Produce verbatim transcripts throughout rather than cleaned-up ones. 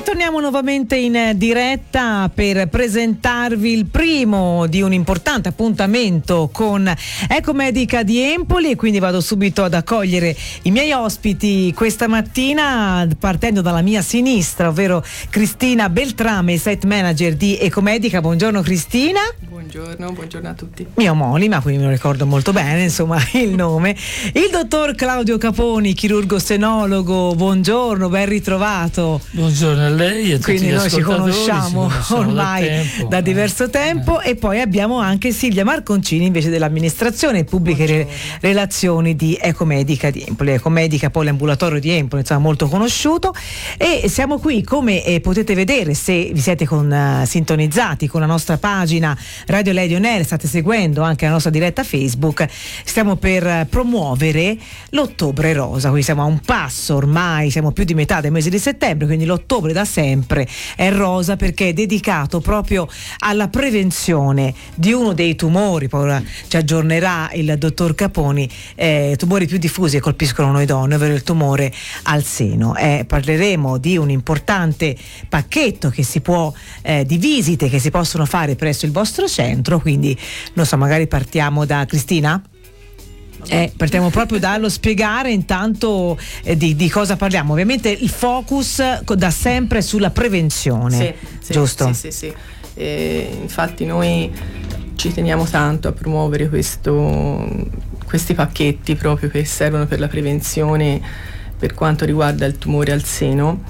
torniamo nuovamente in diretta per presentarvi il primo di un importante appuntamento con Ecomedica di Empoli, e quindi vado subito ad accogliere i miei ospiti questa mattina, partendo dalla mia sinistra, ovvero Cristina Beltrame, site manager di Ecomedica. Buongiorno Cristina. Buongiorno, buongiorno a tutti. Mia omonima, quindi me lo ricordo molto bene, insomma, il nome. Il dottor Claudio Caponi, chirurgo senologo. Buongiorno, ben ritrovato. Buongiorno a lei e a tutti quindi gli noi ci conosciamo, ci conosciamo ormai da, tempo. da diverso tempo. E poi abbiamo anche Silvia Marconcini, invece dell'amministrazione e pubbliche re- relazioni di Ecomedica di Empoli. Ecomedica, poi l'ambulatorio di Empoli, insomma, molto conosciuto. E siamo qui, come eh, potete vedere, se vi siete con, uh, sintonizzati con la nostra pagina Radio Lady On Air, state seguendo anche la nostra diretta Facebook. Stiamo per uh, promuovere l'Ottobre Rosa, quindi siamo a un passo ormai, siamo più di metà del mese di settembre, quindi l'ottobre da sempre è rosa perché è dedicato proprio alla prevenzione di uno dei tumori, poi ora ci aggiornerà il dottor Caponi, eh, tumori più diffusi che colpiscono noi donne, ovvero il tumore al seno. Eh, parleremo di un importante pacchetto che si può, eh, di visite che si possono fare presso il vostro centro, quindi non so, magari partiamo da Cristina? Eh, partiamo proprio dallo spiegare intanto eh, di, di cosa parliamo. Ovviamente il focus da sempre sulla prevenzione, sì, sì, giusto? Sì, sì, sì. Eh, infatti noi ci teniamo tanto a promuovere questo, questi pacchetti proprio che servono per la prevenzione per quanto riguarda il tumore al seno.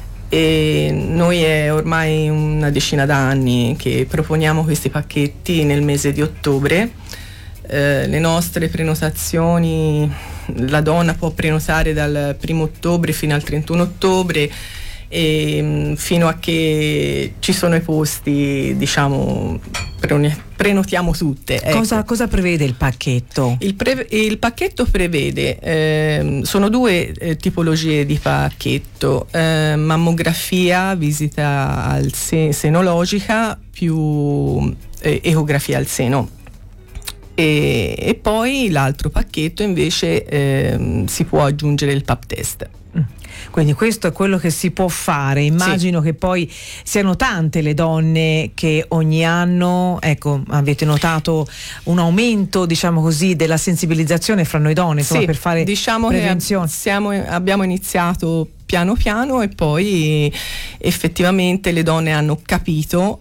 E noi è ormai una decina d'anni che proponiamo questi pacchetti nel mese di ottobre. Eh, le nostre prenotazioni, la donna può prenotare dal primo ottobre fino al trentuno ottobre, e mh, fino a che ci sono i posti, diciamo, prenotiamo tutte. Ecco. Cosa, cosa prevede il pacchetto? Il, pre- il pacchetto prevede, eh, sono due eh, tipologie di pacchetto, eh, mammografia, visita al se- senologica più eh, ecografia al seno. E, e poi l'altro pacchetto invece ehm, si può aggiungere il pap test. Quindi questo è quello che si può fare. Immagino sì. Che poi siano tante le donne che ogni anno, ecco, avete notato un aumento, diciamo così, della sensibilizzazione fra noi donne, insomma, sì, per fare diciamo prevenzione. Che siamo, abbiamo iniziato piano piano e poi effettivamente le donne hanno capito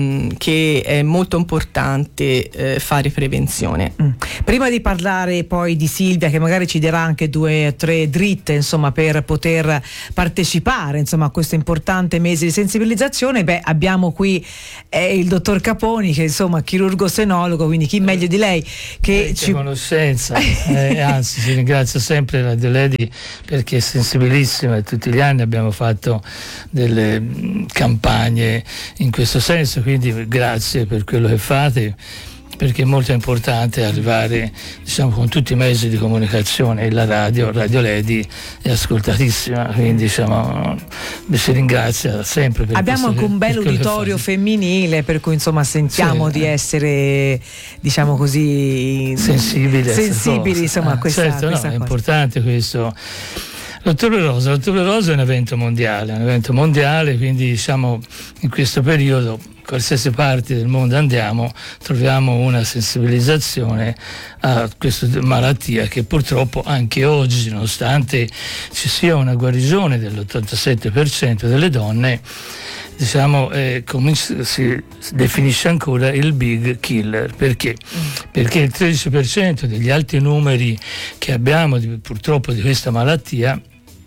che è molto importante eh, fare prevenzione. Mm. Prima di parlare poi di Silvia, che magari ci darà anche due o tre dritte, insomma, per poter partecipare, insomma, a questo importante mese di sensibilizzazione, beh, abbiamo qui eh, il dottor Caponi, che insomma chirurgo senologo, quindi chi meglio di lei che eh, ci conoscenza, eh, anzi ci ringrazio sempre Radio Lady perché è sensibilissima, e tutti gli anni abbiamo fatto delle mh, campagne in questo senso. Quindi grazie per quello che fate, perché è molto importante arrivare, diciamo, con tutti i mezzi di comunicazione. La radio, Radio Lady è ascoltatissima, quindi diciamo mi si ringrazia sempre per abbiamo anche un bel uditorio femminile, per cui insomma sentiamo sì, di essere, diciamo così, sensibili, sensibili insomma, a questa, certo, questa no, cosa. È importante questo. L'Ottobre Rosa, l'Ottobre Rosa è un evento mondiale, un evento mondiale, quindi diciamo in questo periodo, qualsiasi parte del mondo andiamo, troviamo una sensibilizzazione a questa malattia che purtroppo anche oggi, nonostante ci sia una guarigione dell'ottantasette per cento delle donne, diciamo eh, come si definisce ancora il big killer. Perché? Perché il tredici per cento degli alti numeri che abbiamo di, purtroppo di questa malattia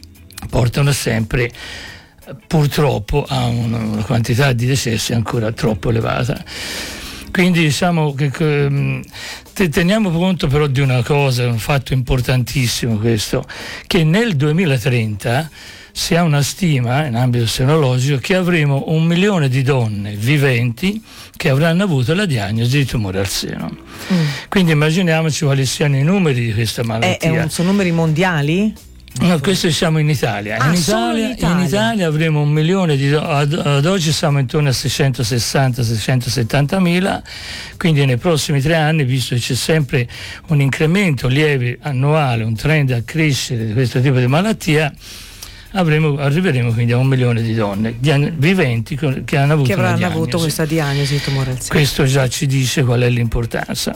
portano sempre purtroppo a una, una quantità di decessi ancora troppo elevata. Quindi diciamo che um, teniamo conto però di una cosa, un fatto importantissimo questo, che nel duemilatrenta si ha una stima in ambito senologico che avremo un milione di donne viventi che avranno avuto la diagnosi di tumore al seno. Mm. Quindi immaginiamoci quali siano i numeri di questa malattia. È, è un, sono numeri mondiali? No, questo siamo in Italia. Ah, in, Italia in Italia in Italia avremo un milione di ad, ad oggi siamo intorno a seicentosessanta seicentosettanta mila, quindi nei prossimi tre anni, visto che c'è sempre un incremento lieve annuale, un trend a crescere di questo tipo di malattia, avremo, arriveremo quindi a un milione di donne diagn- viventi con, che hanno avuto che avranno una diagnosi. avuto questa diagnosi di tumore al seno. Questo già ci dice qual è l'importanza.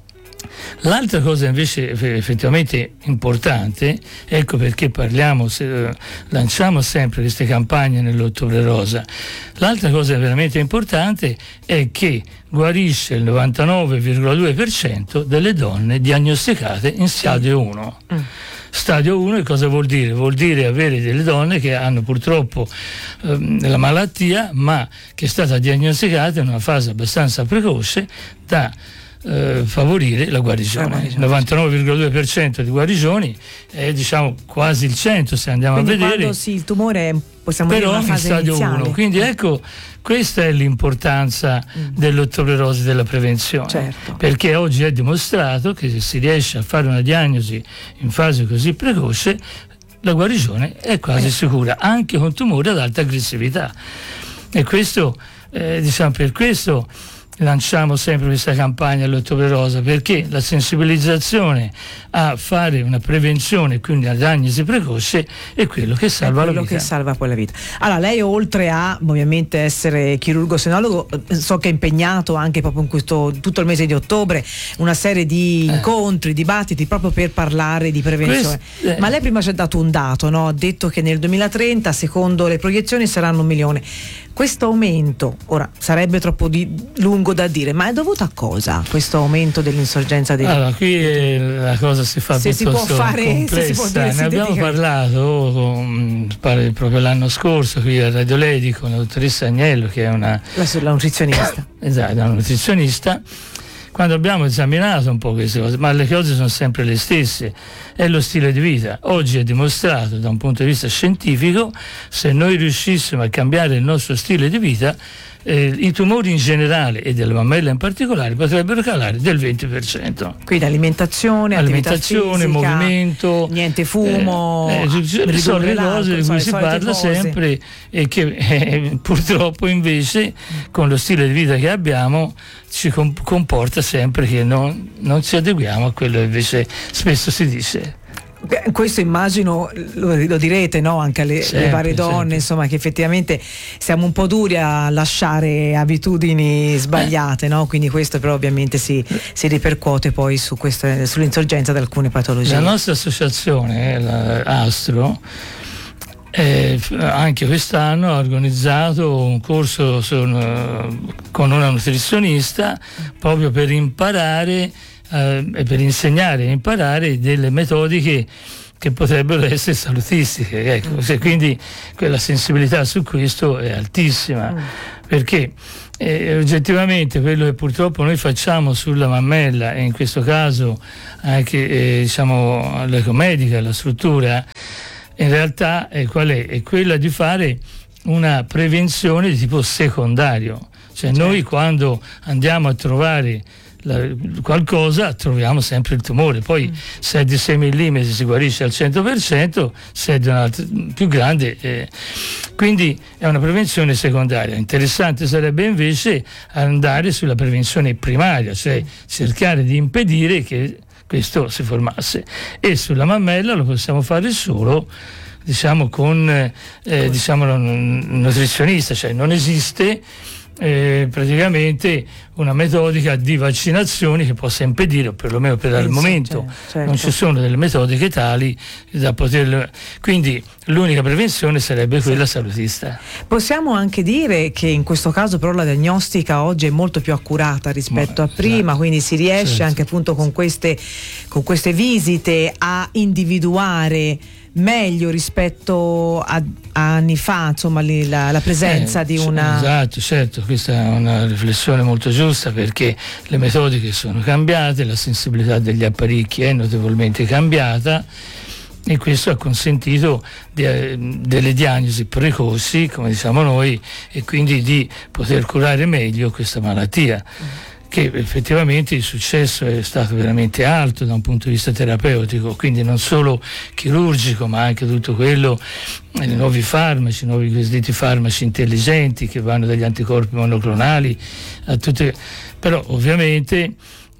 L'altra cosa invece effettivamente importante, ecco perché parliamo, se, lanciamo sempre queste campagne nell'Ottobre Rosa, l'altra cosa veramente importante è che guarisce il novantanove virgola due per cento delle donne diagnosticate in stadio uno. Mm. Stadio uno cosa vuol dire? Vuol dire avere delle donne che hanno purtroppo ehm, la malattia, ma che è stata diagnosticata in una fase abbastanza precoce da Eh, favorire la guarigione. Il novantanove virgola due per cento di guarigioni è diciamo quasi il cento se andiamo quindi a vedere. Quando sì, il tumore è, possiamo però dire, una fase in stadio iniziale. uno. Quindi ecco, questa è l'importanza mm. dell'Ottobre Rosa della prevenzione. Certo. Perché oggi è dimostrato che se si riesce a fare una diagnosi in fase così precoce, la guarigione è quasi eh. sicura, anche con tumore ad alta aggressività. E questo, eh, diciamo, per questo lanciamo sempre questa campagna all'Ottobre Rosa, perché la sensibilizzazione a fare una prevenzione, quindi una diagnosi precoce, è quello che salva è quello la vita. che salva poi la vita. Allora, lei oltre a ovviamente essere chirurgo senologo, so che è impegnato anche proprio in questo tutto il mese di ottobre una serie di eh. incontri, dibattiti proprio per parlare di prevenzione. Questo, eh. Ma lei prima ci ha dato un dato, no? Ha detto che nel duemilatrenta, secondo le proiezioni, saranno un milione. Questo aumento, ora sarebbe troppo di, lungo da dire, ma è dovuto a cosa questo aumento dell'insorgenza dei... Allora, qui è, la cosa si fa se piuttosto si può fare, complessa. se si può dire, ne abbiamo parlato con, pare, proprio l'anno scorso qui a Radio Ledi con la dottoressa Agnello, che è una... La, la nutrizionista. Esatto, una nutrizionista. Quando abbiamo esaminato un po' queste cose, ma le cose sono sempre le stesse, è lo stile di vita. Oggi è dimostrato da un punto di vista scientifico, se noi riuscissimo a cambiare il nostro stile di vita, eh, i tumori in generale e della mammella in particolare potrebbero calare del venti per cento. Quindi alimentazione, alimentazione, fisica, movimento, niente fumo, eh, eh, le solite cose di cui si parla cose. sempre e che eh, purtroppo invece con lo stile di vita che abbiamo ci comporta sempre che non, non ci adeguiamo a quello che invece spesso si dice. Questo immagino lo, lo direte, no? Anche alle, sempre, alle varie donne, sempre. Insomma, che effettivamente siamo un po' duri a lasciare abitudini sbagliate, no? Quindi questo però ovviamente si, si ripercuote poi su queste, sull'insorgenza di alcune patologie. La nostra associazione, la Astro, Eh, anche quest'anno ha organizzato un corso su, con una nutrizionista proprio per imparare eh, e per insegnare e imparare delle metodiche che potrebbero essere salutistiche, ecco. Se quindi quella sensibilità su questo è altissima, perché eh, oggettivamente quello che purtroppo noi facciamo sulla mammella e in questo caso anche eh, diciamo l'ecomedica, la struttura, in realtà è, qual è? È quella di fare una prevenzione di tipo secondario, cioè certo. Noi quando andiamo a trovare la, qualcosa troviamo sempre il tumore, poi mm. se è di sei millimetri si guarisce al cento per cento, se è di un altro più grande eh. Quindi è una prevenzione secondaria. Interessante sarebbe invece andare sulla prevenzione primaria, cioè mm. cercare di impedire che questo si formasse, e sulla mammella lo possiamo fare solo diciamo con eh, diciamo un nutrizionista, cioè non esiste eh, praticamente una metodica di vaccinazioni che possa impedire, o perlomeno per il momento certo. Non ci sono delle metodiche tali da poter, quindi l'unica prevenzione sarebbe quella salutista. Possiamo anche dire che in questo caso però la diagnostica oggi è molto più accurata rispetto Ma, a prima, esatto. Quindi si riesce certo. Anche appunto con queste, con queste visite a individuare meglio rispetto a, a anni fa, insomma, la, la presenza eh, di una... Esatto, certo, questa è una riflessione molto giusta, perché le metodiche sono cambiate, la sensibilità degli apparecchi è notevolmente cambiata, e questo ha consentito di, eh, delle diagnosi precoci, come diciamo noi, e quindi di poter curare meglio questa malattia. Mm. Che effettivamente il successo è stato veramente alto da un punto di vista terapeutico, quindi non solo chirurgico, ma anche tutto quello, i nuovi farmaci, i nuovi cosiddetti farmaci intelligenti che vanno dagli anticorpi monoclonali a tutte, però ovviamente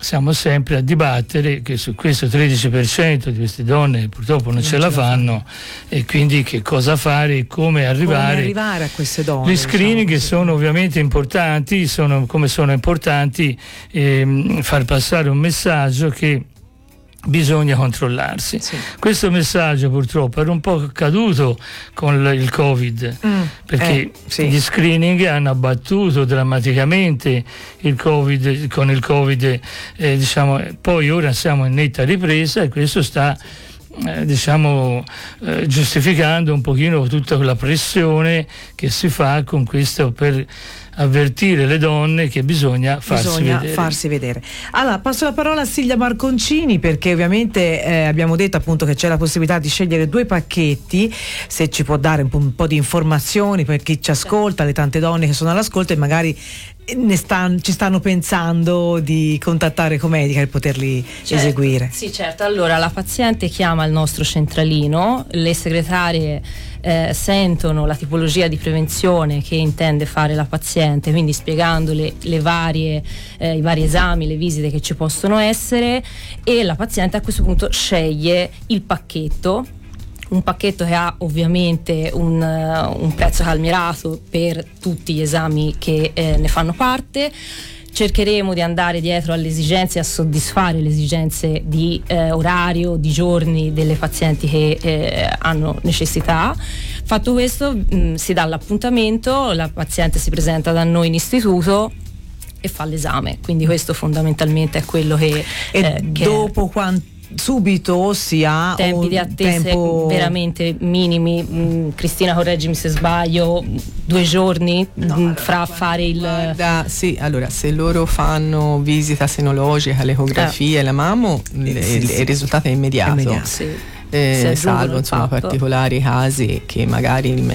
siamo sempre a dibattere che su questo tredici per cento di queste donne purtroppo non, non ce la fanno, e quindi che cosa fare e come arrivare, come arrivare a queste donne. Gli screening, diciamo, che sono ovviamente importanti, sono, come sono importanti ehm, far passare un messaggio che bisogna controllarsi. Sì. Questo messaggio purtroppo era un po' caduto con il Covid, mm, perché eh, sì. gli screening hanno abbattuto drammaticamente il Covid, con il Covid eh, diciamo, poi ora siamo in netta ripresa e questo sta Eh, diciamo eh, giustificando un pochino tutta quella pressione che si fa con questo, per avvertire le donne che bisogna farsi bisogna vedere. farsi vedere. Allora passo la parola a Silvia Marconcini, perché ovviamente eh, abbiamo detto appunto che c'è la possibilità di scegliere due pacchetti, se ci può dare un po', un po' di informazioni per chi ci ascolta, le tante donne che sono all'ascolto e magari ne stanno, ci stanno pensando di contattare Ecomedica per poterli certo, eseguire. Sì, certo. Allora la paziente chiama il nostro centralino, le segretarie eh, sentono la tipologia di prevenzione che intende fare la paziente, quindi spiegandole le varie, eh, i vari esami, le visite che ci possono essere, e la paziente a questo punto sceglie il pacchetto. Un pacchetto che ha ovviamente un, uh, un prezzo calmierato per tutti gli esami che eh, ne fanno parte. Cercheremo di andare dietro alle esigenze, a soddisfare le esigenze di eh, orario, di giorni delle pazienti che eh, hanno necessità. Fatto questo, mh, si dà l'appuntamento, la paziente si presenta da noi in istituto e fa l'esame. Quindi questo fondamentalmente è quello che... E eh, dopo che quanto? Subito si ha tempi di attesa tempo... veramente minimi. mm, Cristina, correggimi se sbaglio, due giorni no, mm, allora, fra fare il guarda, sì, allora se loro fanno visita senologica, l'ecografia e eh. la mammo, eh, le, sì, sì. il risultato è immediato, immediato. sì. eh, salvo insomma particolari casi che magari il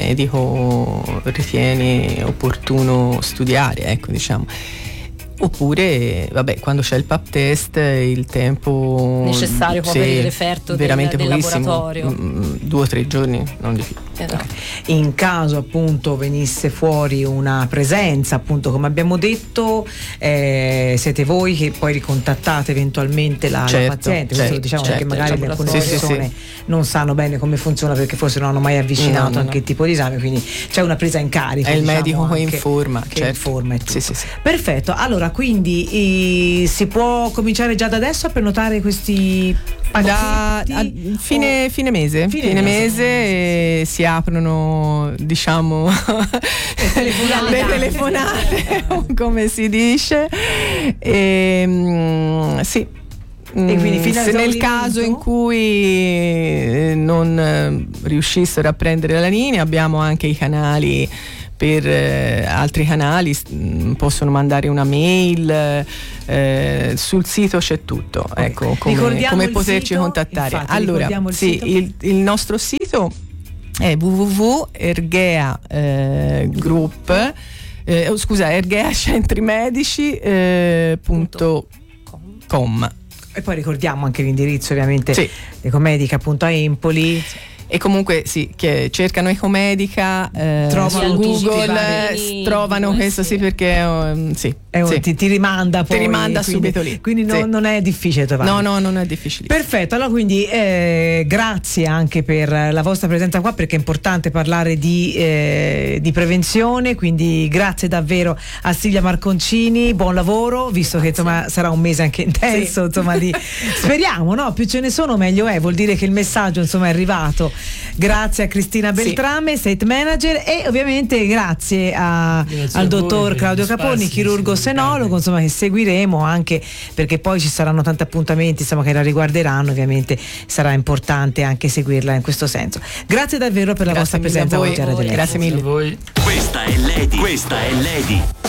medico ritiene opportuno studiare, ecco, diciamo. Oppure, vabbè, quando c'è il pap test il tempo necessario può sì, avere referto veramente del, del pochissimo, laboratorio, mm, due o tre giorni, non di più. Esatto. In caso appunto venisse fuori una presenza, appunto come abbiamo detto, eh, siete voi che poi ricontattate eventualmente la, certo, la paziente, certo, questo diciamo certo, che magari certo, alcune sì, persone sì, sì. non sanno bene come funziona perché forse non hanno mai avvicinato no, no, anche no. il tipo di esame, quindi c'è una presa in carico. È il diciamo, medico che anche, informa, che certo. informa e tutto. Sì, sì, sì. Perfetto, allora quindi i, si può cominciare già da adesso a prenotare questi da a, fine, o... fine mese fine, fine mese, mese e si aprono, diciamo, le telefonate come si dice, e, mm, sì. E quindi fino se nel caso in cui non eh, riuscissero a prendere la linea, abbiamo anche i canali per eh, altri canali, mh, possono mandare una mail, eh, sul sito c'è tutto, ecco, come, come poterci sito, contattare. Infatti, allora, il, sì, sito. Il, il nostro sito è w w w punto ergea eh, group eh, oh, scusa, ergea centri medici punto com. E poi ricordiamo anche l'indirizzo ovviamente, sì. ecomedica punto empoli. E comunque sì, che cercano Ecomedica, eh, trovano su Google, vari, trovano questo sì, perché um, sì, è un, sì. Ti, ti rimanda poi, ti rimanda quindi, subito lì. Quindi no, sì. non è difficile trovare. No, no, non è difficile. Perfetto, allora quindi eh, grazie anche per la vostra presenza qua, perché è importante parlare di, eh, di prevenzione, quindi grazie davvero a Silvia Marconcini, buon lavoro, visto grazie. Che insomma sarà un mese anche intenso, sì. insomma di speriamo, no? Più ce ne sono meglio è, vuol dire che il messaggio insomma è arrivato. Grazie a Cristina Beltrame, sì. State Manager, e ovviamente grazie, a, grazie al dottor Claudio Caponi, chirurgo senologo, insomma, che seguiremo anche perché poi ci saranno tanti appuntamenti insomma, che la riguarderanno, ovviamente sarà importante anche seguirla in questo senso. Grazie davvero per la grazie vostra presenza oggi a Radio Lady. Grazie mille a voi. Questa è Lady, questa è Lady.